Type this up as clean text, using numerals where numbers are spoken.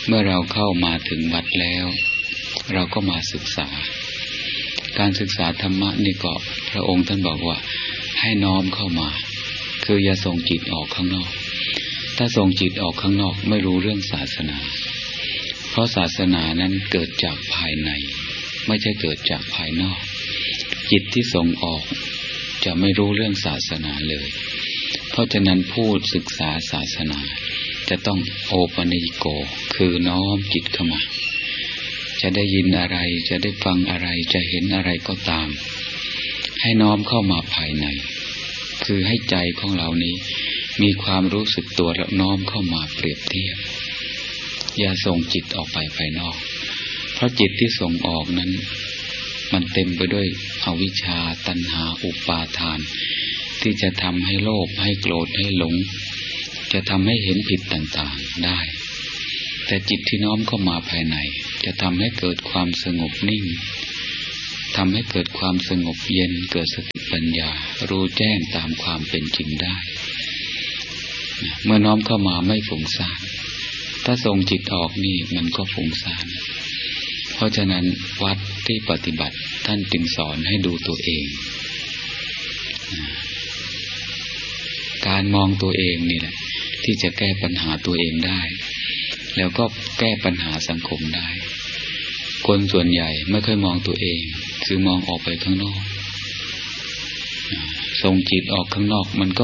เมื่อเราเข้ามาถึงวัดแล้วเราก็มาศึกษาการศึกษาธรรมะนี่ก็พระองค์ท่านบอกว่าให้น้อมเข้ามาคืออย่าส่งจิตออกข้างนอกถ้าส่งจิตออกข้างนอกไม่รู้เรื่องศาสนาเพราะศาสนานั้นเกิดจากภายในไม่ใช่เกิดจากภายนอกจิตที่ส่งออกจะไม่รู้เรื่องศาสนาเลยเพราะฉะนั้นผู้ศึกษาศาสนาจะต้องโอปนิโกคือน้อมจิตเข้ามาจะได้ยินอะไรจะได้ฟังอะไรจะเห็นอะไรก็ตามให้น้อมเข้ามาภายในคือให้ใจของเรานี้มีความรู้สึกตัวแล้วน้อมเข้ามาเปรียบเทียบอย่าส่งจิตออกไปภายนอกเพราะจิตที่ส่งออกนั้นมันเต็มไปด้วยอวิชชาตัณหาอุปาทานที่จะทำให้โลภให้โกรธให้หลงจะทำให้เห็นผิดต่างๆได้แต่จิตที่น้อมเข้ามาภายในจะทำให้เกิดความสงบนิ่งทำให้เกิดความสงบเย็นเกิดสติปัญญารู้แจ้งตามความเป็นจริงได้เมื่อน้อมเข้ามาไม่ฟุ้งซ่านถ้าส่งจิตออกนี่มันก็ฟุ้งซ่านเพราะฉะนั้นวัดที่ปฏิบัติท่านจึงสอนให้ดูตัวเองการมองตัวเองนี่แหละที่จะแก้ปัญหาตัวเองได้แล้วก็แก้ปัญหาสังคมได้คนส่วนใหญ่ไม่ค่อยมองตัวเองคือมองออกไปข้างนอกส่งจิตออกข้างนอกมันก็